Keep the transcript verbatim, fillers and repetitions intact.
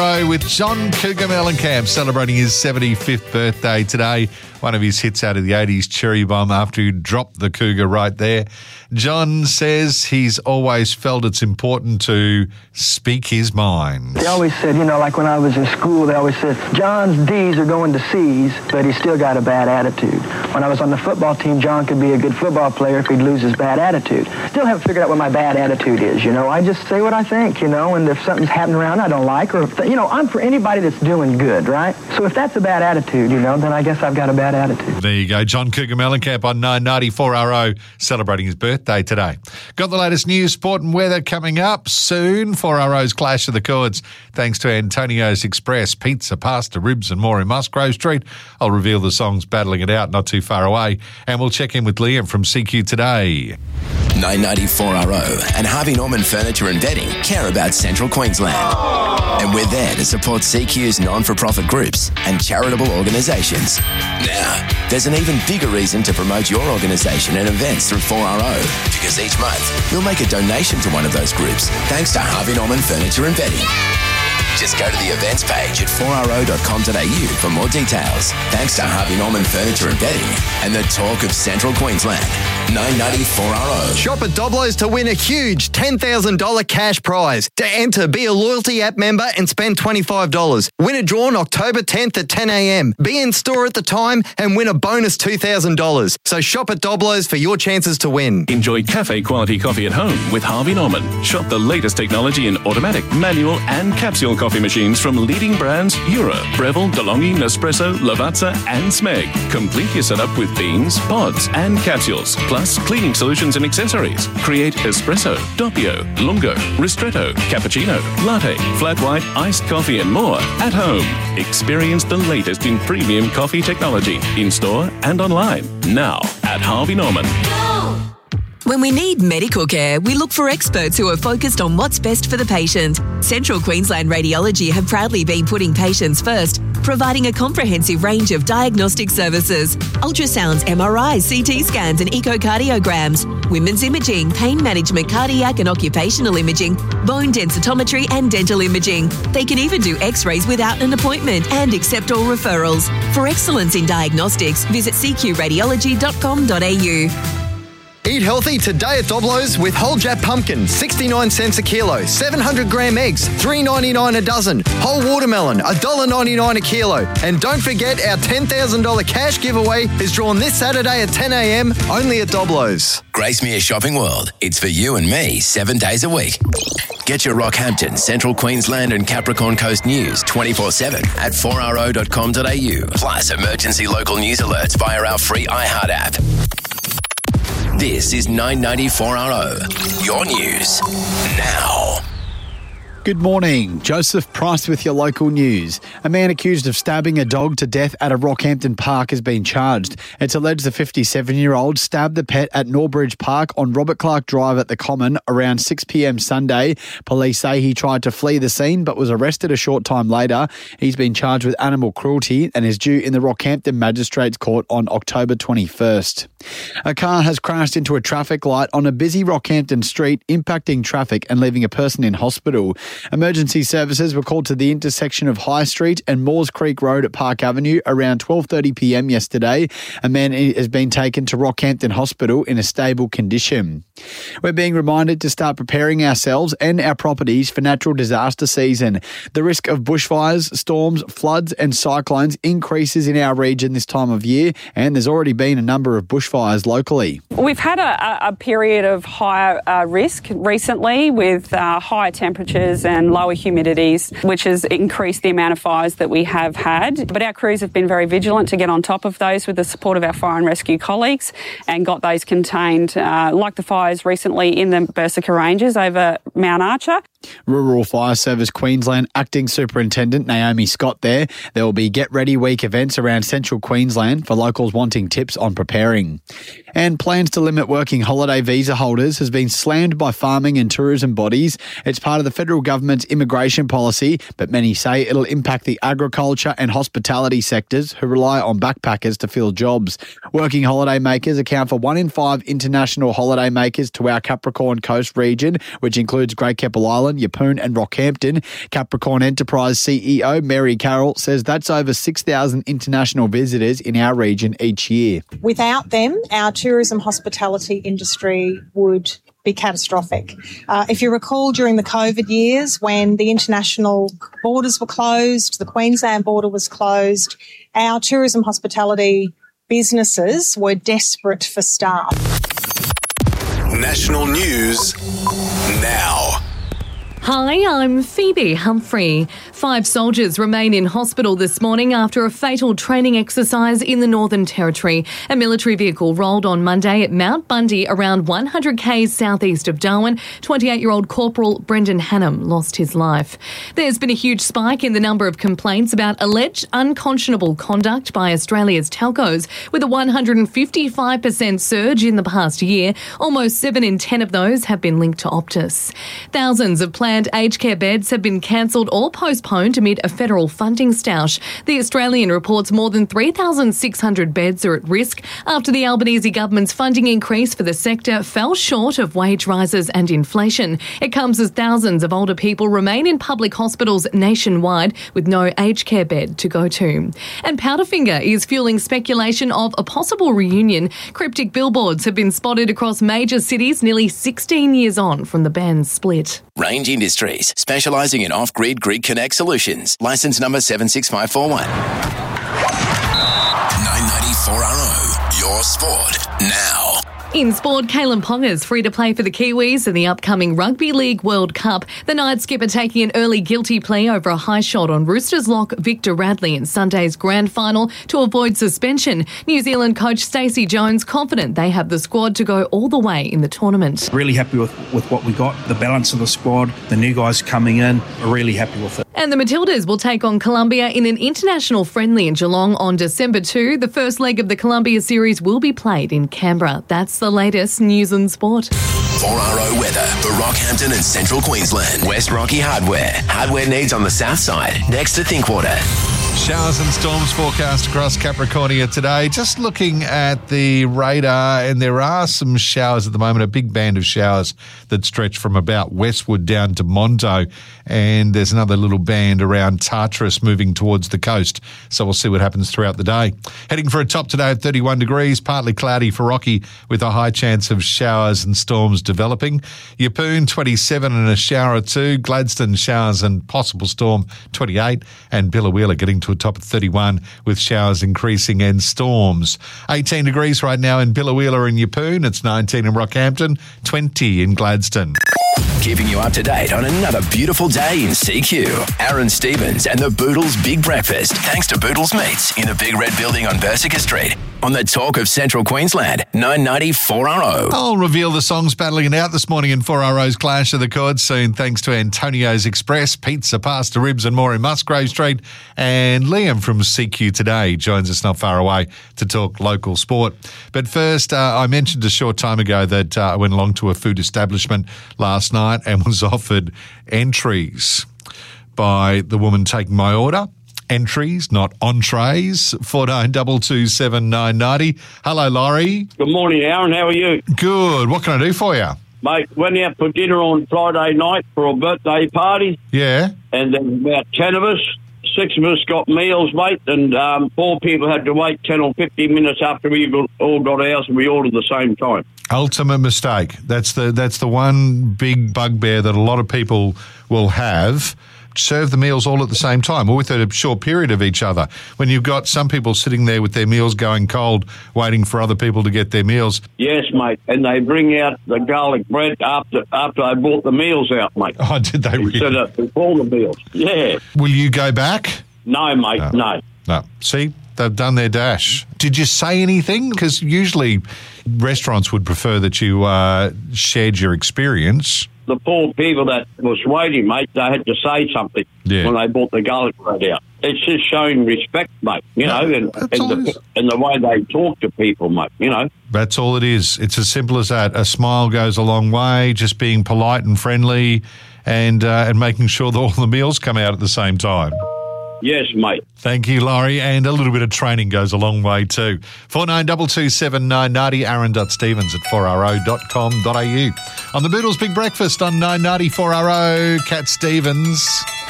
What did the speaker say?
With John Cougar Mellencamp celebrating his seventy-fifth birthday today. One of his hits out of the eighties, Cherry Bomb, after he dropped the Cougar right there. John says he's always felt it's important to speak his mind. They always said, you know, like when I was in school, they always said, John's D's are going to C's, but he's still got a bad attitude. When I was on the football team, John could be a good football player if he'd lose his bad attitude. Still haven't figured out what my bad attitude is, you know. I just say what I think, you know, and if something's happening around I don't like, or, if, you know, I'm for anybody that's doing good, right? So if that's a bad attitude, you know, then I guess I've got a bad attitude. There you go. John Cougar Mellencamp on nine ninety-four R O celebrating his birthday today. Got the latest news, sport and weather coming up soon. four R O's Clash of the Chords. Thanks to Antonio's Express, pizza, pasta, ribs and more in Musgrove Street. I'll reveal the songs battling it out not too far away. And we'll check in with Liam from C Q Today. nine ninety-four R O and Harvey Norman Furniture and Bedding care about Central Queensland. And we're there to support C Q's non-for-profit groups and charitable organisations. Now, there's an even bigger reason to promote your organisation and events through four R O, because each month we'll make a donation to one of those groups thanks to Harvey Norman Furniture and Bedding. Just go to the events page at four R O dot com dot A U for more details. Thanks to Harvey Norman Furniture and Bedding and the talk of Central Queensland. nine ninety-four R O. Shop at Doblo's to win a huge ten thousand dollars cash prize. To enter, be a loyalty app member and spend twenty-five dollars. Win a draw on October tenth at ten a.m. Be in store at the time and win a bonus two thousand dollars. So shop at Doblo's for your chances to win. Enjoy cafe quality coffee at home with Harvey Norman. Shop the latest technology in automatic, manual and capsule coffee machines from leading brands Eura, Breville, DeLonghi, Nespresso, Lavazza and Smeg. Complete your setup with beans, pods and capsules, plus cleaning solutions and accessories. Create espresso, doppio, lungo, ristretto, cappuccino, latte, flat white, iced coffee and more at home. Experience the latest in premium coffee technology in-store and online. Now at Harvey Norman. When we need medical care, we look for experts who are focused on what's best for the patient. Central Queensland Radiology have proudly been putting patients first, providing a comprehensive range of diagnostic services: ultrasounds, M R Is, C T scans and echocardiograms, women's imaging, pain management, cardiac and occupational imaging, bone densitometry and dental imaging. They can even do x-rays without an appointment and accept all referrals. For excellence in diagnostics, visit c q radiology dot com dot a u. Eat healthy today at Doblo's with whole Jap pumpkin, sixty-nine cents a kilo, seven hundred gram eggs, three ninety-nine a dozen, whole watermelon, one dollar ninety-nine a kilo. And don't forget our ten thousand dollars cash giveaway is drawn this Saturday at ten a.m. only at Doblo's. Gracemere Shopping World. It's for you and me seven days a week. Get your Rockhampton, Central Queensland and Capricorn Coast news twenty-four seven at four r o dot com dot a u. Plus emergency local news alerts via our free iHeart app. This is nine ninety-four R O, your news now. Good morning. Joseph Price with your local news. A man accused of stabbing a dog to death at a Rockhampton park has been charged. It's alleged the fifty-seven-year-old stabbed the pet at Norbridge Park on Robert Clark Drive at the Common around six p.m. Sunday. Police say he tried to flee the scene but was arrested a short time later. He's been charged with animal cruelty and is due in the Rockhampton Magistrates Court on October twenty-first. A car has crashed into a traffic light on a busy Rockhampton street, impacting traffic and leaving a person in hospital. Emergency services were called to the intersection of High Street and Moores Creek Road at Park Avenue around twelve thirty p.m. yesterday. A man has been taken to Rockhampton Hospital in a stable condition. We're being reminded to start preparing ourselves and our properties for natural disaster season. The risk of bushfires, storms, floods and cyclones increases in our region this time of year, and there's already been a number of bushfires locally. We've had a, a period of higher uh, risk recently with uh, higher temperatures and lower humidities, which has increased the amount of fires that we have had. But our crews have been very vigilant to get on top of those with the support of our fire and rescue colleagues and got those contained, uh, like the fires recently in the Berserker Ranges over Mount Archer. Rural Fire Service Queensland Acting Superintendent Naomi Scott there. There will be Get Ready Week events around Central Queensland for locals wanting tips on preparing. And plans to limit working holiday visa holders has been slammed by farming and tourism bodies. It's part of the federal government's immigration policy, but many say it'll impact the agriculture and hospitality sectors who rely on backpackers to fill jobs. Working holiday makers account for one in five international holiday makers to our Capricorn Coast region, which includes Great Keppel Island, Northumberland, Yeppoon and Rockhampton. Capricorn Enterprise C E O Mary Carroll says that's over six thousand international visitors in our region each year. Without them, our tourism hospitality industry would be catastrophic. Uh, if you recall, during the COVID years when the international borders were closed, the Queensland border was closed, our tourism hospitality businesses were desperate for staff. National news now. Hi, I'm Phoebe Humphrey. Five soldiers remain in hospital this morning after a fatal training exercise in the Northern Territory. A military vehicle rolled on Monday at Mount Bundy, around one hundred k's southeast of Darwin. twenty-eight-year-old Corporal Brendan Hannam lost his life. There's been a huge spike in the number of complaints about alleged unconscionable conduct by Australia's telcos, with a one hundred fifty-five percent surge in the past year. Almost seven in ten of those have been linked to Optus. Thousands of planned aged care beds have been cancelled or postponed amid a federal funding stoush. The Australian reports more than three thousand six hundred beds are at risk after the Albanese government's funding increase for the sector fell short of wage rises and inflation. It comes as thousands of older people remain in public hospitals nationwide with no aged care bed to go to. And Powderfinger is fueling speculation of a possible reunion. Cryptic billboards have been spotted across major cities nearly sixteen years on from the band's split. Range Industries, specialising in off-grid grid connect solutions. Licence number seven six five four one. nine ninety-four R O, your sport now. In sport, Kalen Ponga's free to play for the Kiwis in the upcoming Rugby League World Cup. The night skipper taking an early guilty plea over a high shot on Roosters lock Victor Radley in Sunday's grand final to avoid suspension. New Zealand coach Stacey Jones confident they have the squad to go all the way in the tournament. Really happy with, with what we got, the balance of the squad, the new guys coming in, we're really happy with it. And the Matildas will take on Colombia in an international friendly in Geelong on December second. The first leg of the Colombia series will be played in Canberra. That's the latest news and sport. four R O weather for Rockhampton and Central Queensland. West Rocky Hardware. Hardware needs on the south side, next to Thinkwater. Showers and storms forecast across Capricornia today. Just looking at the radar, and there are some showers at the moment, a big band of showers that stretch from about Westwood down to Monto, and there's another little band around Tartarus moving towards the coast. So we'll see what happens throughout the day. Heading for a top today at thirty-one degrees, partly cloudy for Rocky with a high chance of showers and storms developing. Yeppoon, twenty-seven and a shower or two. Gladstone, showers and possible storm, twenty-eight. And Billawheeler getting to a top of thirty-one with showers increasing and storms. eighteen degrees right now in Billawheeler and Yeppoon. It's nineteen in Rockhampton, twenty in Gladstone. Keeping you up to date on another beautiful day in C Q. Aaron Stevens and the Boodles Big Breakfast. Thanks to Boodles Meats in the Big Red Building on Versica Street. On the Talk of Central Queensland, nine ninety-four R O. I'll reveal the songs battling it out this morning in four R O's Clash of the Chords soon, thanks to Antonio's Express, pizza, pasta, ribs and more in Musgrave Street. And Liam from C Q Today joins us not far away to talk local sport. But first, uh, I mentioned a short time ago that uh, I went along to a food establishment last night and was offered entries by the woman taking my order. Entries, not entrees. four nine two two seven nine nine zero. Hello, Laurie. Good morning, Aaron. How are you? Good. What can I do for you? Mate, went out for dinner on Friday night for a birthday party. Yeah. And then about ten of us, six of us got meals, mate, and um, four people had to wait ten or fifteen minutes after we got, all got ours and we ordered at the same time. Ultimate mistake. That's the that's the one big bugbear that a lot of people will have. Serve the meals all at the same time or within a short period of each other. When you've got some people sitting there with their meals going cold, waiting for other people to get their meals. Yes, mate, and they bring out the garlic bread after after they brought the meals out, mate. Oh, did they really? Instead of before the meals, yeah. Will you go back? No, mate, no. No. no. See, they've done their dash. Did you say anything? Because usually restaurants would prefer that you uh, shared your experience. The poor people that was waiting, mate, they had to say something yeah. when they brought the garlic bread out. It's just showing respect, mate, you know, no, and, and, the, and the way they talk to people, mate, you know. That's all it is. It's as simple as that. A smile goes a long way, just being polite and friendly and uh, and making sure that all the meals come out at the same time. Yes, mate. Thank you, Laurie. And a little bit of training goes a long way too. four nine two two seven nine nine zero, aaron.stevens at four r o dot com dot a u. On the Boodles Big Breakfast on nine ninety four R O, Cat Stevens.